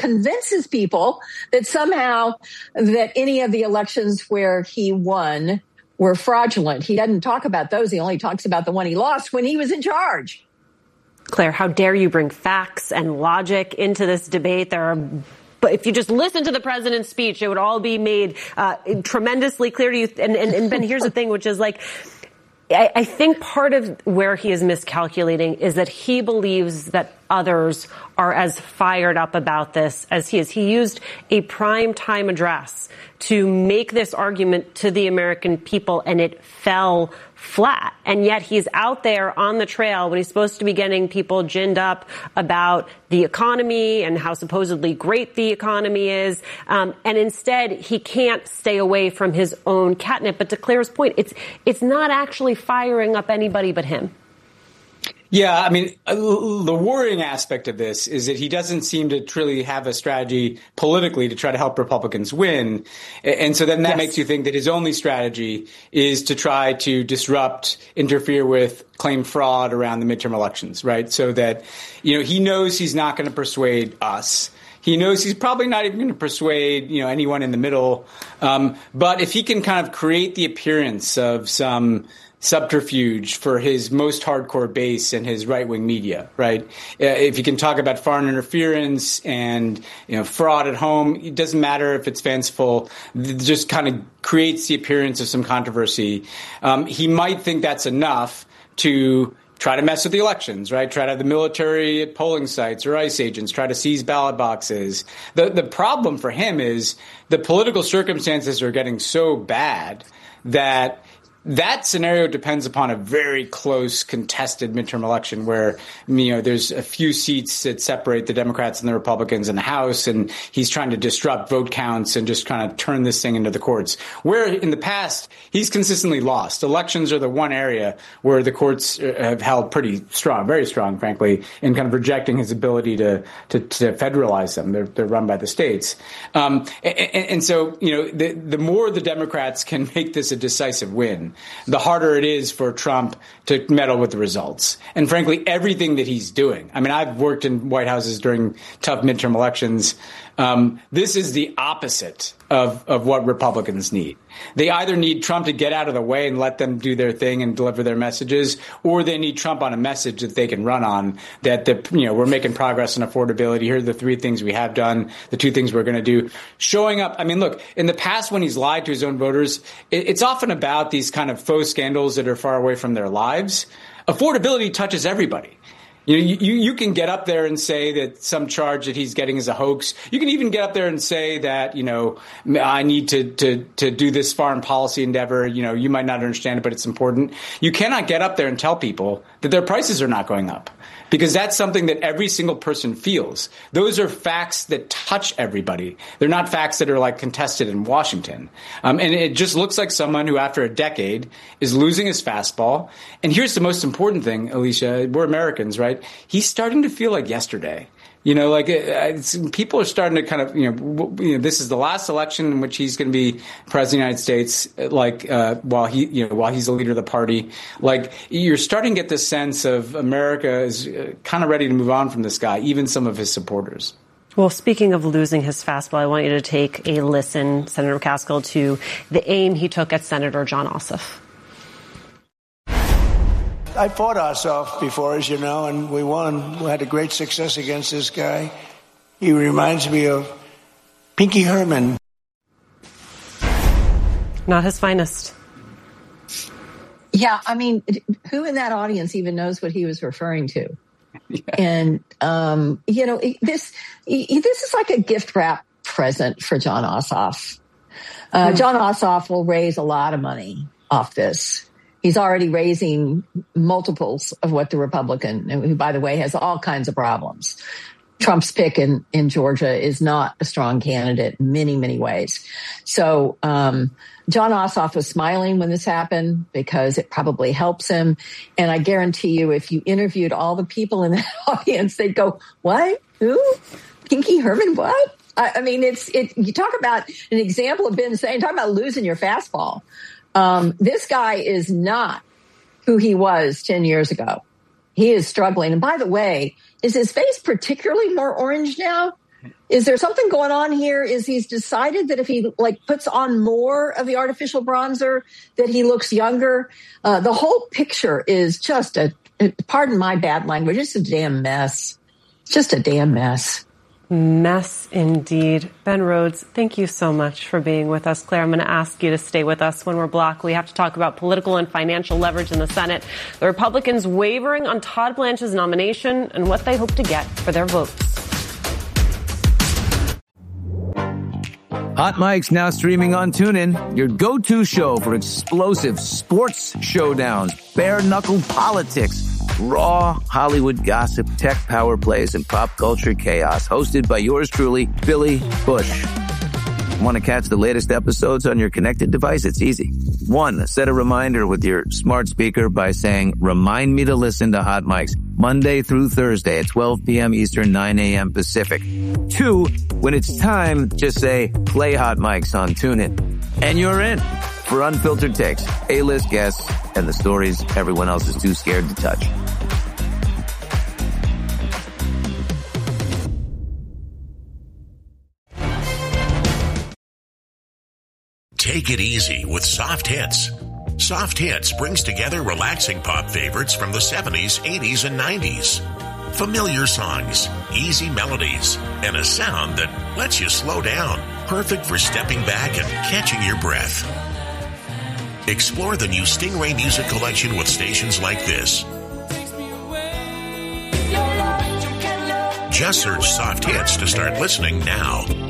convinces people that somehow that any of the elections where he won were fraudulent. He doesn't talk about those. He only talks about the one he lost when he was in charge. Claire, how dare you bring facts and logic into this debate? But if you just listen to the president's speech, it would all be made tremendously clear to you. And Ben, here's the thing, which is like, I think part of where he is miscalculating is that he believes that others are as fired up about this as he is. He used a prime time address to make this argument to the American people, and it fell flat. And yet he's out there on the trail when he's supposed to be getting people ginned up about the economy and how supposedly great the economy is. And instead, he can't stay away from his own catnip. But to Claire's point, it's not actually firing up anybody but him. Yeah, I mean, the worrying aspect of this is that he doesn't seem to truly have a strategy politically to try to help Republicans win. And so then that makes you think that his only strategy is to try to disrupt, interfere with, claim fraud around the midterm elections, right? So that, he knows he's not going to persuade us. He knows he's probably not even going to persuade, anyone in the middle. But if he can kind of create the appearance of some subterfuge for his most hardcore base and his right-wing media, right? If you can talk about foreign interference and, fraud at home, it doesn't matter if it's fanciful, it just kind of creates the appearance of some controversy. He might think that's enough to try to mess with the elections, right? Try to have the military at polling sites or ICE agents, try to seize ballot boxes. The problem for him is the political circumstances are getting so bad that scenario depends upon a very close contested midterm election where, there's a few seats that separate the Democrats and the Republicans in the House, and he's trying to disrupt vote counts and just kind of turn this thing into the courts. Where in the past, he's consistently lost. Elections are the one area where the courts have held pretty strong, very strong, frankly, in kind of rejecting his ability to federalize them. They're run by the states. And so, the more the Democrats can make this a decisive win, the harder it is for Trump to meddle with the results. And frankly, everything that he's doing. I mean, I've worked in White Houses during tough midterm elections. This is the opposite of what Republicans need. They either need Trump to get out of the way and let them do their thing and deliver their messages, or they need Trump on a message that they can run on that, we're making progress on affordability. Here are the 3 things we have done, the 2 things we're going to do. Showing up. I mean, look, in the past when he's lied to his own voters, it's often about these kind of faux scandals that are far away from their lives. Affordability touches everybody. You can get up there and say that some charge that he's getting is a hoax. You can even get up there and say that, I need to do this foreign policy endeavor. You might not understand it, but it's important. You cannot get up there and tell people that their prices are not going up, because that's something that every single person feels. Those are facts that touch everybody. They're not facts that are like contested in Washington. And it just looks like someone who, after a decade, is losing his fastball. And here's the most important thing, Alicia. We're Americans, right? He's starting to feel like yesterday. People are starting to kind of, this is the last election in which he's going to be president of the United States, while he's the leader of the party. You're starting to get this sense of America is kind of ready to move on from this guy, even some of his supporters. Well, speaking of losing his fastball, I want you to take a listen, Senator McCaskill, to the aim he took at Senator Jon Ossoff. I fought Ossoff before, as you know, and we won. We had a great success against this guy. He reminds me of Pinky Herman. Not his finest. Yeah, I mean, who in that audience even knows what he was referring to? Yeah. And, this is like a gift wrap present for Jon Ossoff. Jon Ossoff will raise a lot of money off this. He's already raising multiples of what the Republican, who, by the way, has all kinds of problems. Trump's pick in Georgia is not a strong candidate in many, many ways. So Jon Ossoff was smiling when this happened because it probably helps him. And I guarantee you, if you interviewed all the people in that audience, they'd go, what? Who? Pinky Herman? What? I mean, you talk about an example of Ben saying, talk about losing your fastball. This guy is not who he was 10 years ago. He is struggling. And by the way, is his face particularly more orange now? Is there something going on here? Is he's decided that if he puts on more of the artificial bronzer, that he looks younger? The whole picture is just pardon my bad language, it's a damn mess. Just a damn mess. Mess indeed. Ben Rhodes, thank you so much for being with us. Claire, I'm going to ask you to stay with us when we're blocked. We have to talk about political and financial leverage in the Senate, the Republicans wavering on Todd Blanche's nomination, and what they hope to get for their votes. Hot Mic's now streaming on TuneIn, your go-to show for explosive sports showdowns, bare-knuckle politics, raw Hollywood gossip, tech power plays, and pop culture chaos. Hosted by yours truly, Billy Bush. Want to catch the latest episodes on your connected device? It's easy. 1, set a reminder with your smart speaker by saying, remind me to listen to Hot Mics Monday through Thursday at 12 p.m. Eastern, 9 a.m. Pacific. 2, when it's time, just say, play Hot Mics on TuneIn. And you're in for unfiltered takes, A-list guests, and the stories everyone else is too scared to touch. Take it easy with Soft Hits. Soft Hits brings together relaxing pop favorites from the 70s, 80s, and 90s. Familiar songs, easy melodies, and a sound that lets you slow down. Perfect for stepping back and catching your breath. Explore the new Stingray Music Collection with stations like this. Just search Soft Hits to start listening now.